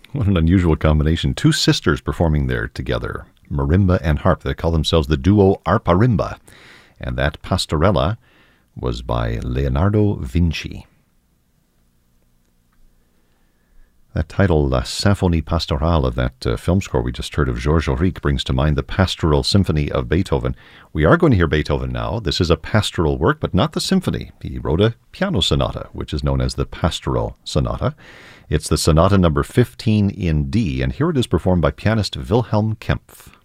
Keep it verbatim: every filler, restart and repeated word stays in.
What an unusual combination. Two sisters performing there together, marimba and harp. They call themselves the duo Arparimba. And that Pastorella was by Leonardo Vinci. That title, La Symphonie Pastorale, of that uh, film score we just heard of Georges Auric, brings to mind the Pastoral Symphony of Beethoven. We are going to hear Beethoven now. This is a pastoral work, but not the symphony. He wrote a piano sonata, which is known as the Pastoral Sonata. It's the sonata number fifteen in D, and here it is performed by pianist Wilhelm Kempff.